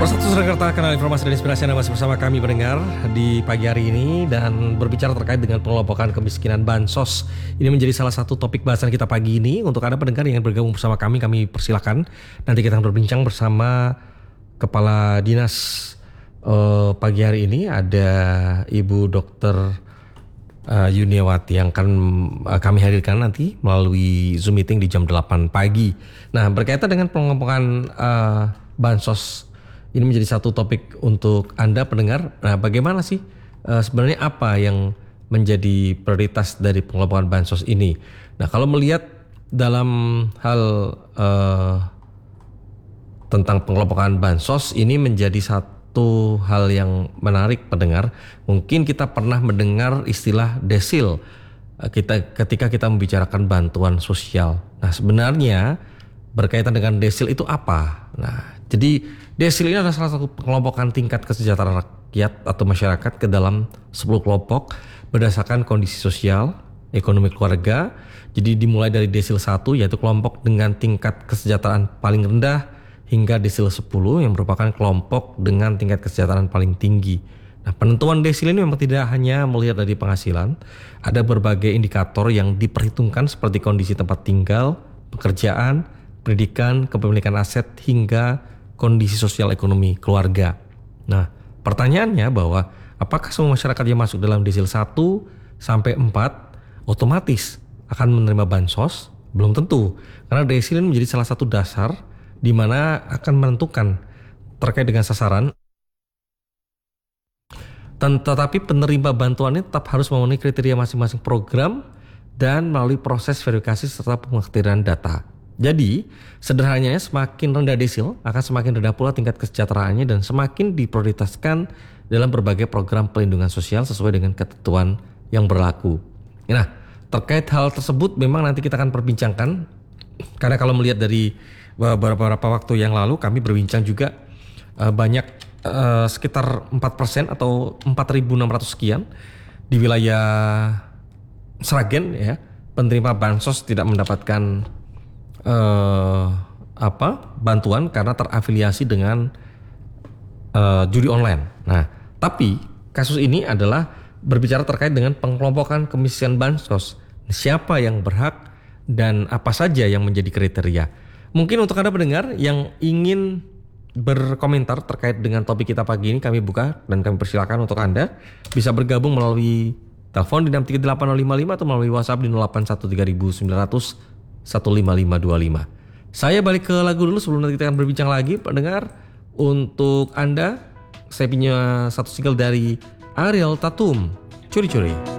Persatu Surakarta, kanal informasi dan inspirasi Anda masih bersama kami pendengar di pagi hari ini dan berbicara terkait dengan pengelompokan kemiskinan bansos. Ini menjadi salah satu topik bahasan kita pagi ini. Untuk Anda pendengar yang bergabung bersama kami persilakan. Nanti kita akan berbincang bersama Kepala Dinas pagi hari ini ada Ibu Dr. Yuniawati yang akan kami hadirkan nanti melalui Zoom meeting di jam 8 pagi. Nah, berkaitan dengan pengelompokan bansos, ini menjadi satu topik untuk Anda pendengar. Nah, bagaimana sih sebenarnya apa yang menjadi prioritas dari pengelompokan bansos ini? Nah, kalau melihat dalam hal tentang pengelompokan bansos, ini menjadi satu hal yang menarik pendengar. Mungkin kita pernah mendengar istilah desil ketika kita membicarakan bantuan sosial. Nah, sebenarnya berkaitan dengan desil itu apa? Nah, jadi desil ini adalah salah satu pengelompokan tingkat kesejahteraan rakyat atau masyarakat ke dalam 10 kelompok berdasarkan kondisi sosial, ekonomi keluarga. Jadi dimulai dari desil 1 yaitu kelompok dengan tingkat kesejahteraan paling rendah hingga desil 10 yang merupakan kelompok dengan tingkat kesejahteraan paling tinggi. Nah, penentuan desil ini memang tidak hanya melihat dari penghasilan, ada berbagai indikator yang diperhitungkan seperti kondisi tempat tinggal, pekerjaan, pendidikan, kepemilikan aset, hingga kondisi sosial ekonomi keluarga. Nah, pertanyaannya bahwa apakah semua masyarakat yang masuk dalam desil 1 sampai 4 otomatis akan menerima bansos? Belum tentu, karena desil ini menjadi salah satu dasar di mana akan menentukan terkait dengan sasaran. Tetapi penerima bantuan ini tetap harus memenuhi kriteria masing-masing program dan melalui proses verifikasi serta pengaktifan data. Jadi, sederhananya semakin rendah desil akan semakin rendah pula tingkat kesejahteraannya dan semakin diprioritaskan dalam berbagai program perlindungan sosial sesuai dengan ketentuan yang berlaku. Nah, terkait hal tersebut memang nanti kita akan perbincangkan, karena kalau melihat dari beberapa waktu yang lalu kami berbincang juga banyak sekitar 4% atau 4.600 sekian di wilayah Sragen ya, penerima bansos tidak mendapatkan bantuan karena terafiliasi dengan judi online. Nah, tapi kasus ini adalah berbicara terkait dengan pengelompokan kemiskinan bansos. Siapa yang berhak dan apa saja yang menjadi kriteria. Mungkin untuk Anda pendengar yang ingin berkomentar terkait dengan topik kita pagi ini, kami buka dan kami persilakan untuk Anda bisa bergabung melalui telepon di 6380555 atau melalui WhatsApp di 0813 900 15525. Saya balik ke lagu dulu sebelum nanti kita akan berbincang lagi pendengar. Untuk Anda, saya punya satu single dari Ariel Tatum, Curi-Curi.